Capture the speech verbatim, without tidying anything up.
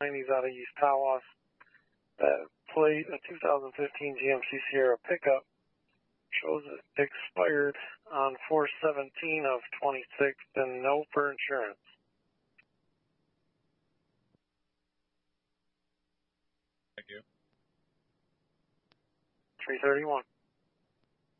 nineties out of East Tawas. That plate, a two thousand fifteen G M C Sierra pickup, shows it expired on four seventeen of twenty-six and no for insurance. Thank you. three thirty-one.